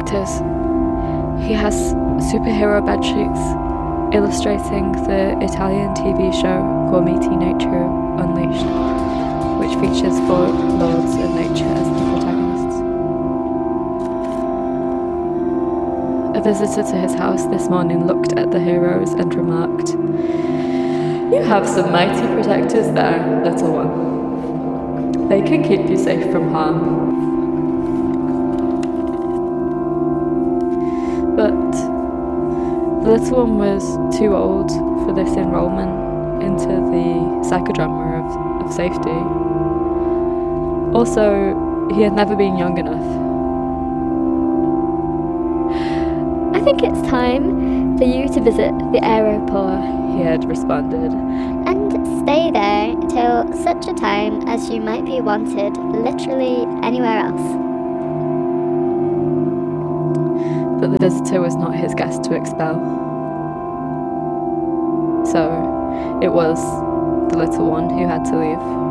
characters. He has superhero bedsheets illustrating the Italian TV show Gormiti Nature Unleashed, which features 4 lords of nature as the protagonists. A visitor to his house this morning looked at the heroes and remarked, "You have some mighty protectors there, little one. They can keep you safe from harm." But the little one was too old for this enrollment into the psychodrama of safety. Also, he had never been young enough. "I think it's time for you to visit the aeroport," he had responded, "and stay there till such a time as you might be wanted literally anywhere else." But the visitor was not his guest to expel. So it was the little one who had to leave.